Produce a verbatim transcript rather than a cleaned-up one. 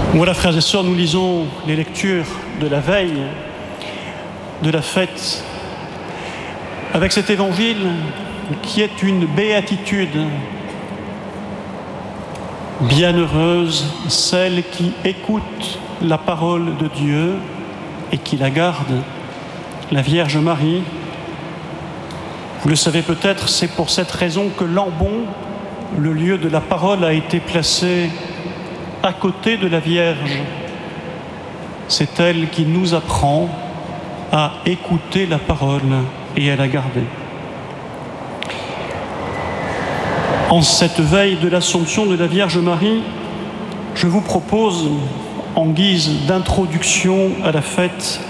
Voilà, frères et sœurs, nous lisons les lectures de la veille de la fête avec cet évangile qui est une béatitude. Bienheureuse celle qui écoute la parole de Dieu et qui la garde, la Vierge Marie. Vous le savez peut-être, c'est pour cette raison que Lambon, le lieu de la parole, a été placé à côté de la Vierge. C'est elle qui nous apprend à écouter la parole et à la garder. En cette veille de l'Assomption de la Vierge Marie, je vous propose, en guise d'introduction à la fête,